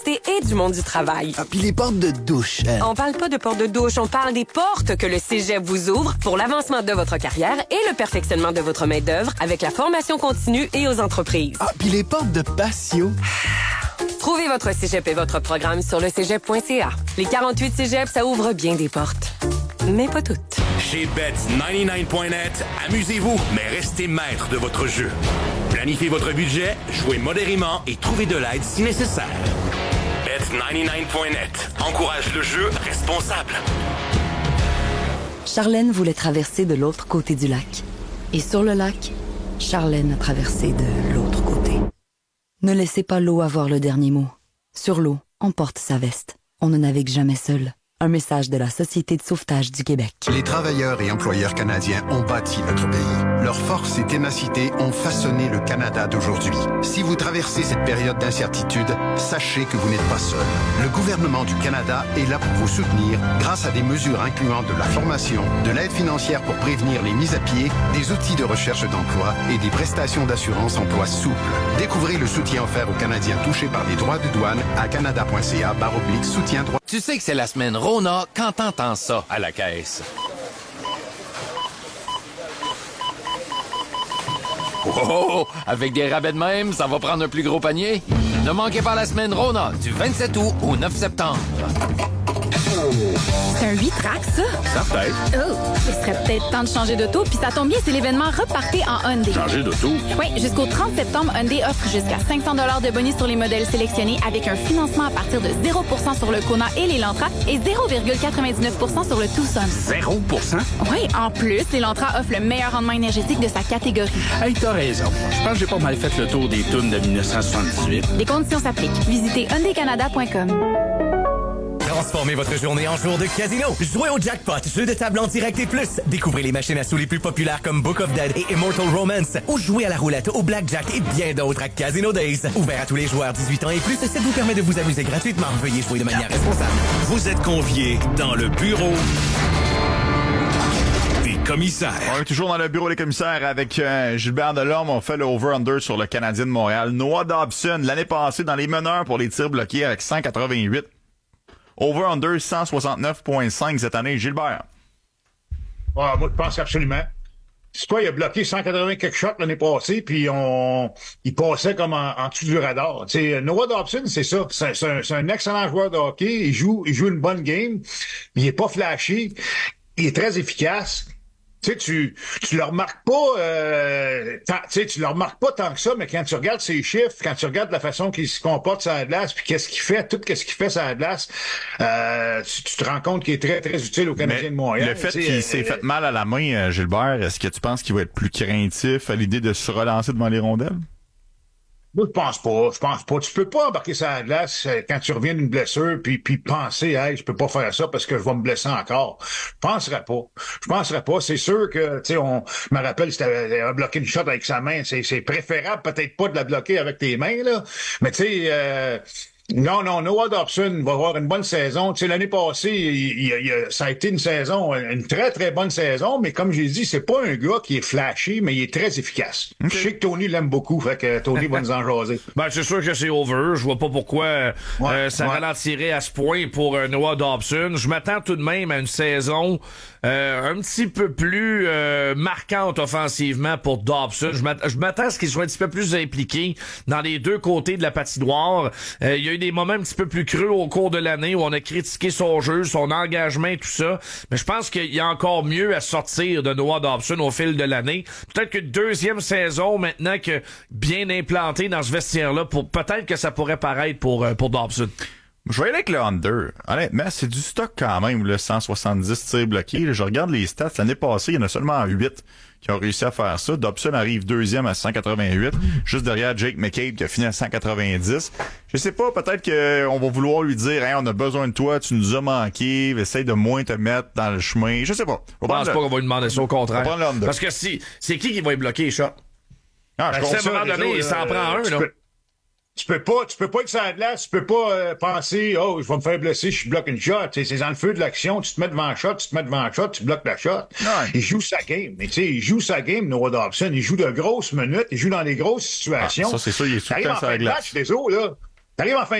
et du monde du travail. Ah, puis les portes de douche. On parle pas de portes de douche, on parle des portes que le Cégep vous ouvre pour l'avancement de votre carrière et le perfectionnement de votre main-d'œuvre avec la formation continue et aux entreprises. Ah, puis les portes de patio. Trouvez votre Cégep et votre programme sur lecégep.ca. Les 48 Cégeps, ça ouvre bien des portes. Mais pas toutes. Chez Bet99.net, amusez-vous, mais restez maître de votre jeu. Planifiez votre budget, jouez modérément et trouvez de l'aide si nécessaire. Bet99.net encourage le jeu responsable. Charlène voulait traverser de l'autre côté du lac. Et sur le lac, Charlène a traversé de l'autre côté. Ne laissez pas l'eau avoir le dernier mot. Sur l'eau, on porte sa veste. On ne navigue jamais seul. Un message de la Société de sauvetage du Québec. Les travailleurs et employeurs canadiens ont bâti notre pays. Leur force et ténacité ont façonné le Canada d'aujourd'hui. Si vous traversez cette période d'incertitude, sachez que vous n'êtes pas seul. Le gouvernement du Canada est là pour vous soutenir grâce à des mesures incluant de la formation, de l'aide financière pour prévenir les mises à pied, des outils de recherche d'emploi et des prestations d'assurance emploi souples. Découvrez le soutien offert aux Canadiens touchés par des droits de douane à canada.ca/soutien droit. Tu sais que c'est la semaine Rona quand t'entends ça à la caisse. Oh, avec des rabais de même, ça va prendre un plus gros panier. Ne manquez pas la semaine Rona du 27 août au 9 septembre. C'est un 8-track, ça? Certain. Oh, il serait peut-être temps de changer d'auto, puis ça tombe bien, c'est l'événement Repartez en Hyundai. Changer d'auto? Oui, jusqu'au 30 septembre, Hyundai offre jusqu'à 500 $ de bonus sur les modèles sélectionnés avec un financement à partir de 0% sur le Kona et l'Elantra et 0,99% sur le Tucson. 0%? Oui, en plus, l'Elantra offre le meilleur rendement énergétique de sa catégorie. Hey, t'as raison. Je pense que j'ai pas mal fait le tour des tunes de 1978. Les conditions s'appliquent. Visitez hyundaicanada.com. Transformez votre journée en jour de casino. Jouez au jackpot, jeu de table en direct et plus. Découvrez les machines à sous les plus populaires comme Book of Dead et Immortal Romance. Ou jouez à la roulette, au blackjack et bien d'autres à Casino Days. Ouvert à tous les joueurs 18 ans et plus, ça vous permet de vous amuser gratuitement. Veuillez jouer de manière responsable. Vous êtes conviés dans le bureau des commissaires. On est toujours dans le bureau des commissaires avec Gilbert Delorme. On fait le over-under sur le Canadien de Montréal. Noah Dobson, l'année passée, dans les meneurs pour les tirs bloqués avec 188. Over-under 169.5 cette année. Gilbert. Ah, moi, je pense absolument. C'est quoi, il a bloqué 180 quelques shots l'année passée, puis il passait comme en dessous du radar. Tu sais, Noah Dobson, c'est ça. C'est un excellent joueur de hockey. Il joue une bonne game. Il est pas flashy. Il est très efficace. Tu sais, tu le remarques pas, tu le remarques pas tant que ça, mais quand tu regardes ses chiffres, quand tu regardes la façon qu'il se comporte sur la glace, puis qu'est-ce qu'il fait sur la glace, tu te rends compte qu'il est très, très utile aux Canadiens de Montréal. Le fait qu'il s'est fait mal à la main, Gilbert, est-ce que tu penses qu'il va être plus craintif à l'idée de se relancer devant les rondelles? Moi, je pense pas. Tu peux pas embarquer sur la glace quand tu reviens d'une blessure puis penser, hey, je peux pas faire ça parce que je vais me blesser encore. Je penserais pas. C'est sûr que, tu sais, je me rappelle, c'était un bloqué une shot avec sa main. C'est préférable peut-être pas de la bloquer avec tes mains, là. Mais tu sais, non, Noah Dobson va avoir une bonne saison. Tu sais, l'année passée, ça a été une saison, une très, très bonne saison, mais comme j'ai dit, c'est pas un gars qui est flashy, mais il est très efficace. Okay. Je sais que Tony l'aime beaucoup, fait que Tony va nous en jaser. Ben, c'est sûr que c'est over. Je vois pas pourquoi ça ralentirait à ce point pour Noah Dobson. Je m'attends tout de même à une saison un petit peu plus marquante offensivement pour Dobson. Je m'attends à ce qu'il soit un petit peu plus impliqué dans les deux côtés de la patinoire. Il y a eu des moments un petit peu plus creux au cours de l'année où on a critiqué son jeu, son engagement et tout ça. Mais je pense qu'il y a encore mieux à sortir de Noah Dobson au fil de l'année. Peut-être qu'une deuxième saison maintenant que bien implanté dans ce vestiaire-là, peut-être que ça pourrait paraître pour Dobson. Je vais aller avec le under. Honnêtement, c'est du stock quand même, le 170 tirs bloqués. Je regarde les stats. L'année passée, il y en a seulement 8 qui ont réussi à faire ça. Dobson arrive deuxième à 188, juste derrière Jake McCabe qui a fini à 190. Je sais pas, peut-être qu'on va vouloir lui dire, hey, on a besoin de toi, tu nous as manqué, essaye de moins te mettre dans le chemin. Je sais pas. Je pense pas qu'on va lui demander ça, au contraire. Parce que c'est qui va y bloquer les shots? Ah, à un moment donné, il s'en prend un, là. Tu peux pas être sur la glace, tu peux pas penser, oh, je vais me faire blesser, je bloque une shot. C'est dans le feu de l'action, tu te mets devant le shot, tu bloques la shot. Ouais. Il joue sa game. Mais tu sais, il joue sa game, Noah Dobson. Il joue de grosses minutes, il joue dans des grosses situations. Ça, c'est ça, il est tout le temps sur la glace. T'arrives en fin